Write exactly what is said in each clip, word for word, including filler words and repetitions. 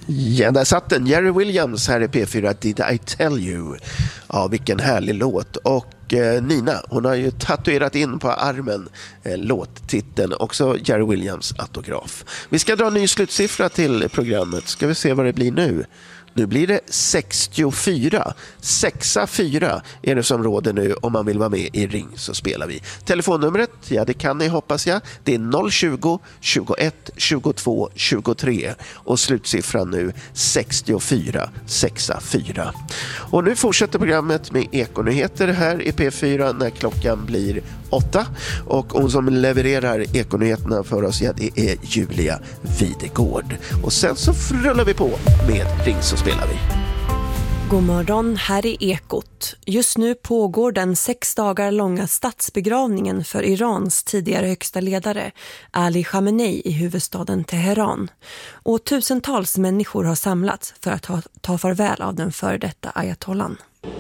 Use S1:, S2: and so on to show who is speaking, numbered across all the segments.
S1: Ja, där satt den. Jerry Williams här i P fyra, Did I Tell You? Ja, vilken härlig låt. Och eh, Nina, hon har ju tatuerat in på armen eh, låttiteln. Också Jerry Williams autograf. Vi ska dra en ny slutsiffra till programmet. Ska vi se vad det blir nu. Nu blir det sextiofyra. Sexa fyra är det som råder nu. Om man vill vara med i Ring så spelar vi. Telefonnumret, ja det kan ni hoppas jag. Det är noll tjugo, tjugoett, tjugotvå, tjugotre. Och slutsiffran nu sextiofyra, sexa fyra. Och nu fortsätter programmet med Ekonyheter här i P fyra när klockan blir åtta. Och hon som levererar Ekonyheterna för oss, ja det är Julia Videgård. Och sen så rullar vi på med Ring så spelar vi.
S2: God morgon, här är Ekot. Just nu pågår den sex dagar långa statsbegravningen för Irans tidigare högsta ledare Ali Khamenei i huvudstaden Teheran. Och tusentals människor har samlats för att ta, ta farväl av den före detta ayatollan.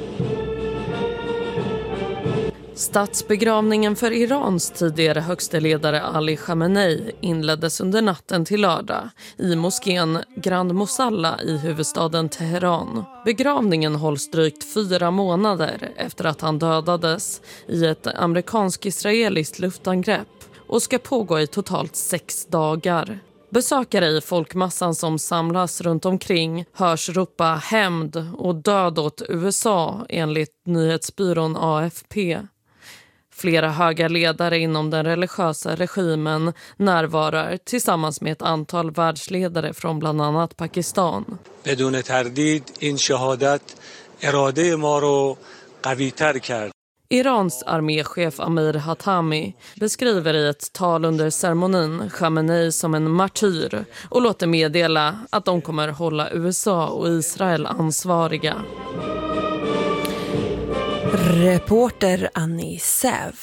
S3: Statsbegravningen för Irans tidigare högste ledare Ali Khamenei inleddes under natten till lördag i moskén Grand Mosalla i huvudstaden Teheran. Begravningen hålls drygt fyra månader efter att han dödades i ett amerikansk-israeliskt luftangrepp och ska pågå i totalt sex dagar. Besökare i folkmassan som samlas runt omkring hörs ropa hämnd och död åt U S A enligt nyhetsbyrån A F P. Flera höga ledare inom den religiösa regimen närvarar tillsammans med ett antal världsledare från bland annat Pakistan.
S4: بدون تردید این شهادت اراده ما رو قوی‌تر کرد.
S3: Irans arméchef Amir Hatami beskriver i ett tal under ceremonin Khamenei som en martyr och låter meddela att de kommer hålla U S A och Israel ansvariga.
S2: Reporter Annie Säv.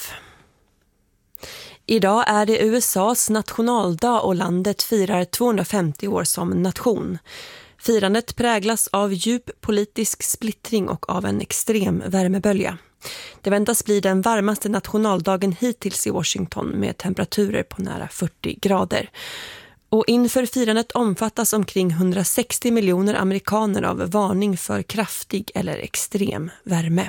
S2: Idag är det U S A:s nationaldag och landet firar tvåhundrafemtio år som nation. Firandet präglas av djup politisk splittring och av en extrem värmebölja. Det väntas bli den varmaste nationaldagen hittills i Washington med temperaturer på nära fyrtio grader. Och inför firandet omfattas omkring hundrasextio miljoner amerikaner av varning för kraftig eller extrem värme.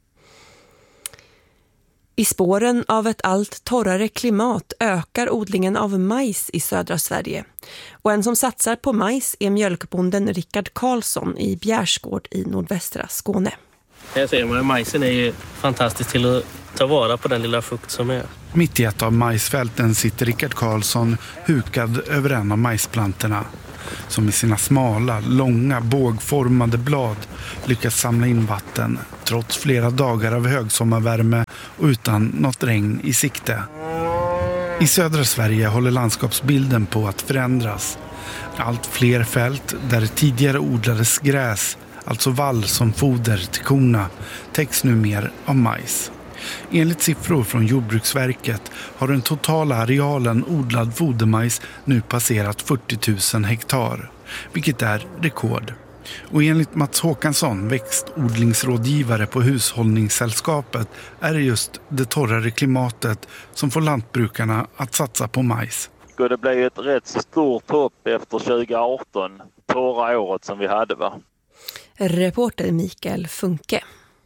S2: I spåren av ett allt torrare klimat ökar odlingen av majs i södra Sverige. Och en som satsar på majs är mjölkbonden Rickard Karlsson i Bjärsgård i nordvästra Skåne.
S5: Här ser man, majsen är ju fantastisk till att ta vara på den lilla fukt som är.
S6: Mitt i ett av majsfälten sitter Rickard Karlsson hukad över en av majsplantorna. Som i sina smala, långa, bågformade blad lyckas samla in vatten trots flera dagar av högsommarvärme och utan något regn i sikte. I södra Sverige håller landskapsbilden på att förändras. Allt fler fält där tidigare odlades gräs, alltså vall som foder till korna, täcks nu mer av majs. Enligt siffror från Jordbruksverket har den totala arealen odlad fodermajs nu passerat fyrtio tusen hektar, vilket är rekord. Och enligt Mats Håkansson, växtodlingsrådgivare på Hushållningssällskapet, är det just det torrare klimatet som får lantbrukarna att satsa på majs.
S7: Det blev ett rätt stort hopp efter tjugoarton, torra året som vi hade, va?
S2: Reporter Mikael Funke.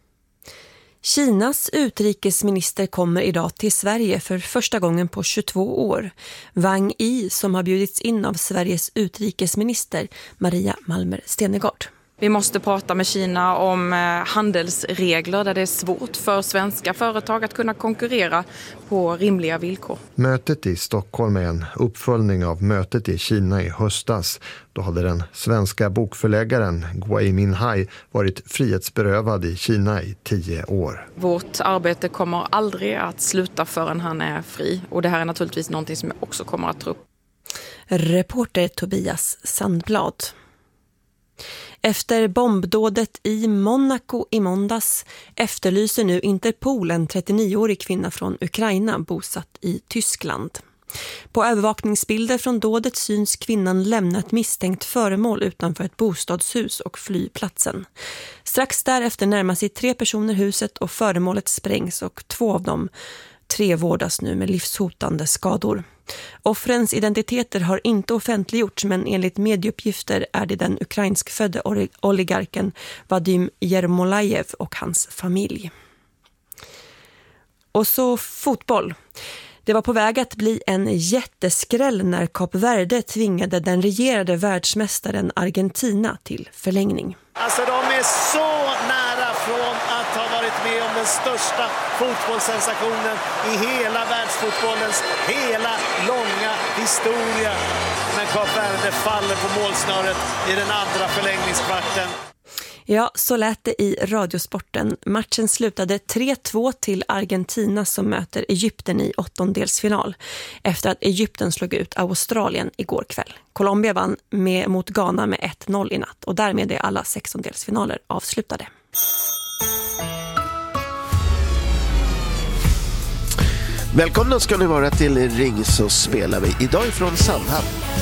S2: Kinas utrikesminister kommer idag till Sverige för första gången på tjugotvå år. Wang Yi, som har bjudits in av Sveriges utrikesminister Maria Malmer Stenegård.
S8: Vi måste prata med Kina om handelsregler där det är svårt för svenska företag att kunna konkurrera på rimliga villkor.
S9: Mötet i Stockholm är en uppföljning av mötet i Kina i höstas. Då hade den svenska bokförläggaren Gui Minhai varit frihetsberövad i Kina i tio år.
S8: Vårt arbete kommer aldrig att sluta förrän han är fri. Och det här är naturligtvis någonting som jag också kommer att ta upp.
S2: Reporter Tobias Sandblad. Efter bombdådet i Monaco i måndags efterlyser nu Interpol en trettionioårig kvinna från Ukraina bosatt i Tyskland. På övervakningsbilder från dådet syns kvinnan lämna ett misstänkt föremål utanför ett bostadshus och flygplatsen. Strax därefter närmar sig tre personer huset och föremålet sprängs och två av dem tre vårdas nu med livshotande skador. Offrens identiteter har inte offentliggjorts, men enligt medieuppgifter är det den ukrainskfödde oligarken Vadim Yermolayev och hans familj. Och så fotboll. Det var på väg att bli en jätteskräll när Kap Verde tvingade den regerade världsmästaren Argentina till förlängning.
S10: Alltså de är så nära från att ha varit med om den största fotbollssensationen i hela världsfotbollens hela långa historia. Men Kap Verde faller på målsnöret i den andra förlängningskvarten.
S2: Ja, så lät det i Radiosporten. Matchen slutade tre två till Argentina som möter Egypten i åttondelsfinal efter att Egypten slog ut Australien igår kväll. Colombia vann med, mot Ghana med ett noll i natt och därmed är alla sextondelsfinaler avslutade.
S1: Välkomna ska ni vara till Ring så spelar vi idag från Sandhamn.